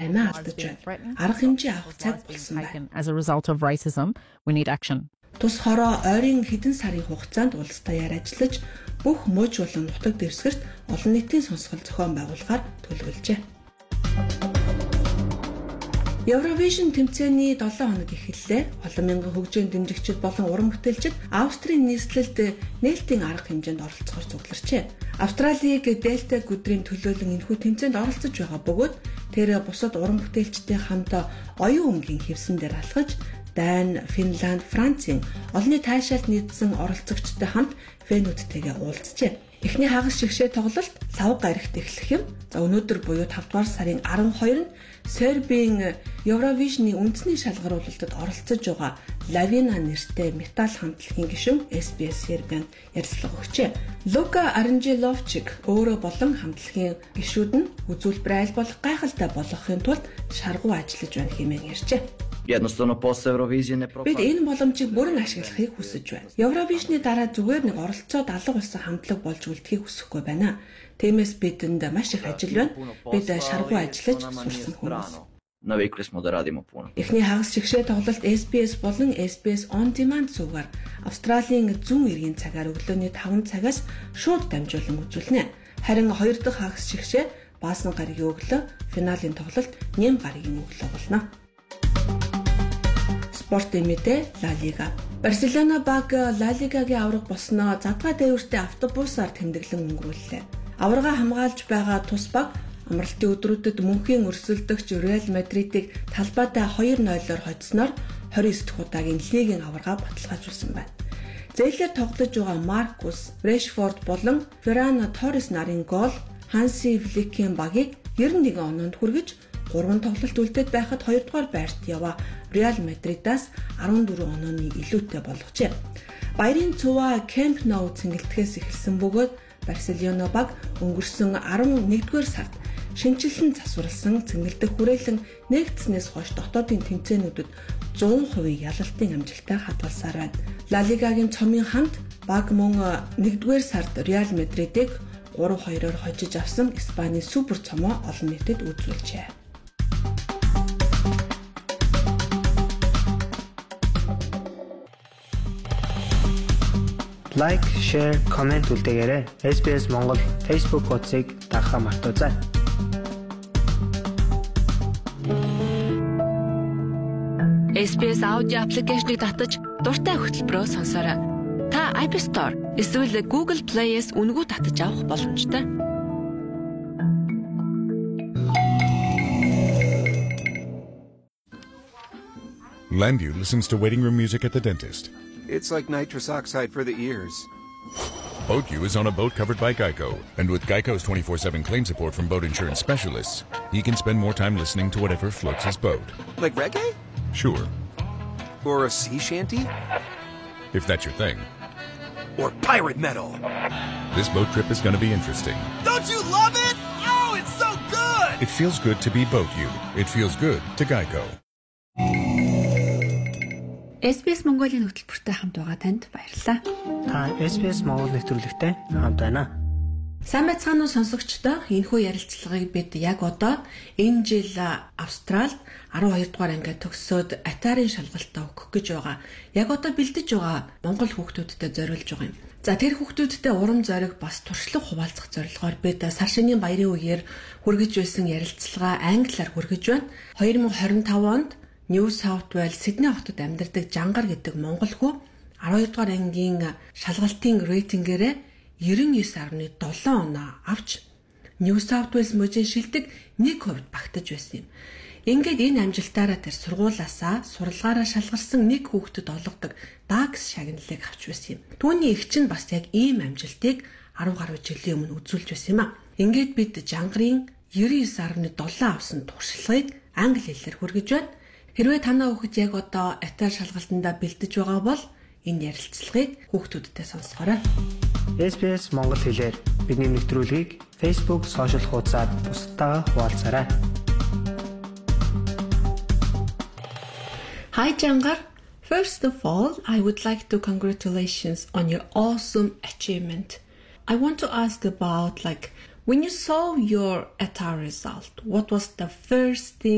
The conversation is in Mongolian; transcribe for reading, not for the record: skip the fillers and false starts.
байна алдаж байна. Арга хэмжээ авах цаг болсон байна. As a result of racism, we need action. Тус хороо ойрын хэдэн сарын хугацаанд улсдаяар ажиллаж бүх мууч болон нутаг дэвсгэрт олон нийтийн сонсгол зохион байгуулахаар төлөвлөжээ. Eurovision тэмцээний 7 хоног эхэллээ. Олон мянган хөгжөөнд дэмжигчид болон уран бүтээлчид Австрийн нийслэлд нээлтийн арга хэмжээнд оролцохоор цугларчээ. Австралиг Дельта гүдрийн төлөөлөн энэхүү тэмцээнд оролцож байгаа бөгөөд тэр бусад уран бүтээлчдийн хамт оюун өмгийн хэвсэн дээр алхаж Дани, Финланд, Францын олонний таашаалд нийцсэн оролцогчтой хамт фэнүүдтэйгээ уулзжээ. Эхний хагас шигшээ тоглолт лав гарагт эхлэх юм. За өнөөдөр буюу 5 дугаар сарын 12-нд Сербийн Евровижны үндэсний шалгаруулалтад оролцож байгаа Lavina нэртэй метал хамтлагийн гишүүн SBS Сербианд ярилцлага өгчээ. Лука Аранжеловчик өөрөө болон хамтлагийн гишүүд нь үзүүлбэр айл болох гайхалтай болгохын тулд шаргуу ажиллаж байна хэмээн ярьжээ. Бид энэ боломжийг бүрэн ашиглахыг хүсэж байна. Евровижны дараа зүгээр нэг оролцоод алга болсон хамтлаг болж үлдэхийг хүсэхгүй байна. Тиймээс бидэнд маш их ажил байна. Бид шаргуу ажиллаж сурсан хүмүүс. Эхний хагас шигшээ тоглолт SBS болон SBS On Demand зүгээр Австралийн зүүн эргийн цагаар өглөөний 5 цагаас шууд дамжуулан үзүүлнэ. Харин хоёр дахь хагас шигшээ баасан гарагийн өглөө финалийн тоглолт нэм гарагийн өглөө болно. Спортын мэдээ La Liga. Барселона баг La Liga-гийн авраг болсноо задгаа дээвэртэй автобусаар тэмдэглэн өнгөрүүллээ. Аварга хамгаалж байгаа тус баг амралтын өдрүүдэд мөнхийн өрсөлдөгч Реал Мадридыг талбайдаа 2-0-оор хоцсноор 29 дахь удаагийн лигийн аварга баталгаажуулсан байна. Зээлээр тоглож байгаа Маркус Решфорд болон Ферран Торрес нарын гол Ханси Фликийн багийг 91 оноонд хүргэж 3 тоглолт үлдээд байхад 2 дугаар байрт яваа Реал Мадридаас 14 онооны илүүтэй болгожээ. Баярын цуваа Camp Nou цэнгэлтгэхээс эхэлсэн бөгөөд Барселона баг өнгөрсөн 11-р сард шинжилэн засварласан цэнгэлдэх хүрээлэн нэгдснээс хойш дотоодын тэмцээнүүдэд 100% ялалтын амжилттай хадгалсаар байна. La Liga-гийн цомын хамт баг мөн 1-р сард Реал Мадридыг 3-2-оор хожиж авсан Испаний супер цомоо олон нийтэд үзүүлжээ. Like, share, comment үлдээгээрэй. SBS Монгол Facebook хуудсыг дагахаа мартаоцай. SBS аудио аппликейшнийг татаж дуртай хөтөлбөрөөр сонсоорой. Та App Store эсвэл Google Play-с үнэгүй татаж авах боломжтой. Landview listens to waiting room music at the dentist. It's like nitrous oxide for the ears. BoatU is on a boat covered by Geico. And with Geico's 24/7 claim support from boat insurance specialists, he can spend more time listening to whatever floats his boat. Like reggae? Sure. Or a sea shanty? If that's your thing. Or pirate metal? This boat trip is going to be interesting. Don't you love it? Oh, it's so good! It feels good to be BoatU. It feels good to Geico. SBS Mongolia хөтөлбөртэй хамт байгаа танд баярлалаа. Та SBS Монгол нэвтрүүлэгтэй хамт байна. Сайн байцгаана уу сонсогчдоо. Энэхүү ярилцлагыг бид яг одоо энэ жил Австралид 12 дугаар ангид төгсөөд атарын шалгалтаа өгөх гэж байгаа. Яг одоо бэлдэж байгаа монгол хүүхдүүдэд зориулж байгаа юм. За тэр хүүхдүүдтэй урам зориг бас туршлага хуваалцах зорилгоор бид сар шинийн баярын үеэр хүргэж байсан ярилцлага англиар хүргэж байна. 2025 онд New South Wales Sydney хотод амьдардаг Жангар гэдэг монгол хүү 12 дугаар ангийн шалгалтын рейтингээрээ 99.7 оноо авч New South Wales мужийн шилдэг 1% багтаж байсан юм. Ингээд энэ амжилтаараа тэр сургуулаасаа сурлагаараа шалгарсан нэг хүүхдэд олгодог DAX шагналыг авч байсан юм. Түүний эгч нь бас яг ийм амжилтыг 10 гаруй жилийн өмнө үзүүлж байсан юм а. Ингээд бид Жангарын 99.7 авсан туршлагыг англи хэлээр хүргэж байна. Хэрвээ танаа хүүхэд яг одоо атар шалгалтандаа бэлдэж байгаа бол энэ ярилцлагыг хүүхдүүдтэй сонсгоорой. SBS Монгол хэлээр бидний нэвтрүүлгийг Facebook сошиал хуудасаар бусдаа хуваалцаарай. Hi Jangar. First of all, I would like to congratulations on your awesome achievement. I want to ask about when you saw your ATAR result, what was the first thing